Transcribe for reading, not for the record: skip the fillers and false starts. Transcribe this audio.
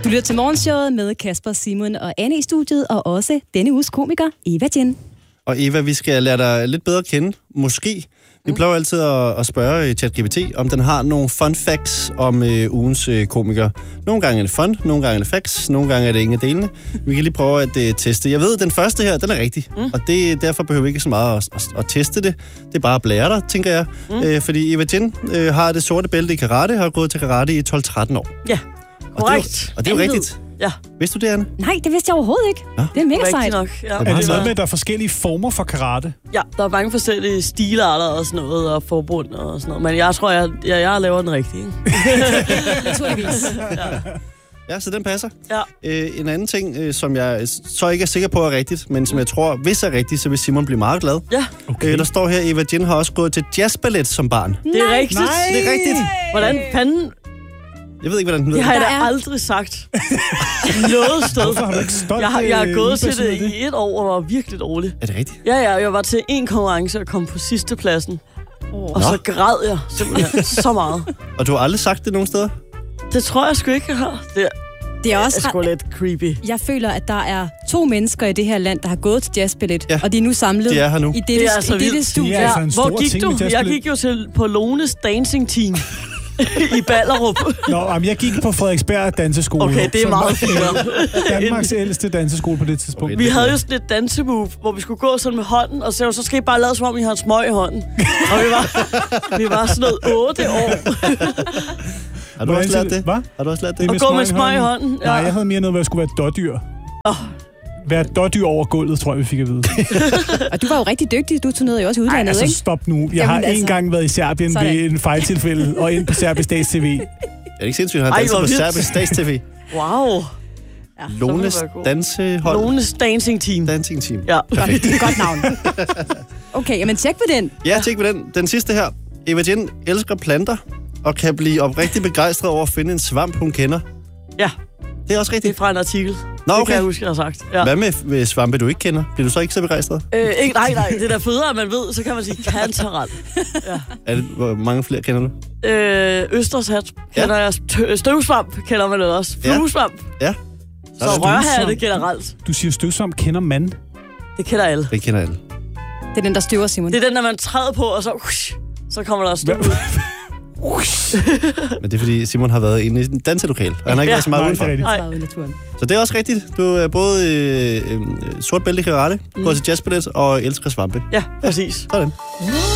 Du lytter til Morgenshowet med Kasper, Simon og Anne i studiet, og også denne uges komiker, Eva Jen. Og Eva, vi skal lære dig lidt bedre at kende. Måske. Vi plejer altid at spørge ChatGPT, om den har nogle fun facts om ugens komiker. Nogle gange er det fun, nogle gange er det facts, nogle gange er det ingen delene. Vi kan lige prøve at teste. Jeg ved, at den første her, den er rigtig. Og derfor behøver vi ikke så meget at teste det. Det er bare at blære dig, tænker jeg. Fordi Eva Jen har det sorte bælte i karate, har gået til karate i 12-13 år. Ja, korrekt. Og det er jo rigtigt. Ja. Vidste du det, Anne? Nej, det vidste jeg overhovedet ikke. Ja. Det er mega sejt. Nok, ja. Er det noget med, at der er forskellige former for karate? Ja, der er mange forskellige stilarter og sådan noget, og forbund og sådan noget. Men jeg tror, jeg laver den rigtige. Naturligvis. Ja, så den passer. Ja. En anden ting, som jeg så ikke er sikker på er rigtigt, men som jeg tror, hvis er rigtigt, så vil Simon blive meget glad. Ja. Okay. Der står her, Eva Jen har også gået til jazzballet som barn. Det er rigtigt. Nej. Det er rigtigt. Hvordan fanden? Jeg ved ikke, hvordan den ved. Det har jeg da aldrig sagt. Noget sted. Hvorfor har du ikke stolt? Jeg har gået til det i 1 år og var virkelig dårlig. Er det rigtigt? Ja, jeg var til en konkurrence og kom på sidste pladsen. Og så græd jeg simpelthen så meget. Og du har aldrig sagt det nogen steder? Det tror jeg sgu ikke, jeg har. Det er også sgu lidt creepy. Jeg føler, at der er 2 mennesker i det her land, der har gået til jazzballet, og de er nu samlet de er her nu. i dette studie. Det er altså en stor Hvor gik ting du? med Jeg gik jo på Lones Dancing Team i Ballerup. Jeg gik på Frederiksberg Danseskole. Okay, det er meget fint. Danmarks ældste danseskole på det tidspunkt. Okay, vi havde jo sådan et dansemove, hvor vi skulle gå sådan med hånden, og så skal I bare lade som om, I har en smøg i hånden. Og vi var sådan noget 8 år. Har du også lært det? Hvad? Har du også lært det? Og gå med smøg i hånden? Nej, jeg havde mere noget, hvor jeg skulle være et dårdyr. Være et dårdyr over gulvet, tror jeg, vi fik at vide. Og du var jo rigtig dygtig. Du turnerede jo også i udlandet, ikke? ikke? Stop nu. Jeg har en gang været i Serbien ved en fejltilfælde, og ind på Serbisk Stats TV. Er det ikke sindssygt, at han danser på Serbisk Stats TV? Wow. Ja, Lones dansehold. Lones Dancing Team. Dancing Team. Ja. Perfekt. Det er et godt navn. Okay, jamen tjek på den. Ja, tjek på den. Den sidste her. Eva Jen elsker planter og kan blive oprigtigt begejstret over at finde en svamp, hun kender. Ja. Det er også rigtigt. Det er fra en artikel. Nå, okay. Det kan jeg huske, jeg har sagt. Ja. Hvad med svampe, du ikke kender? Bliver du så ikke så begejstret? Nej. Det er da federe, man ved. Så kan man sige kantaret. Ja. Hvor mange flere kender du? Østershat kender jeg. Støvsvamp kender man også. Fluesvamp. Ja. Så rørhatte generelt. Du siger støvsvamp kender man? Det kender alle. Det kender alle. Det er den, der støver, Simon. Det er den, der man træder på, og så kommer der støv ud. Men det er fordi Simon har været inde i en danselokal, og han har ikke været så meget udenfor. Så det er også rigtigt. Du er både sort bælte i karate, går til jazzballet og elsker svampe. Ja, præcis. Sådan.